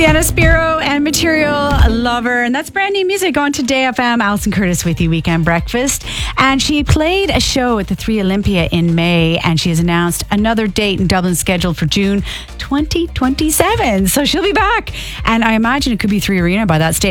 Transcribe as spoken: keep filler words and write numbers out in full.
Sienna Spiro and Material Lover. And that's brand new music on Today F M. Alison Curtis with you, Weekend Breakfast. And she played a show at the Three Olympia in May, and she has announced another date in Dublin scheduled for June twenty twenty-seven. So she'll be back. And I imagine it could be Three Arena by that stage.